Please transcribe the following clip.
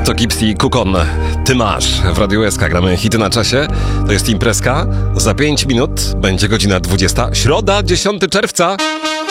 To Gypsy Kukon. Ty masz. W Radiu SK gramy hity na czasie. To jest imprezka. Za 5 minut będzie godzina 20. Środa, 10 czerwca.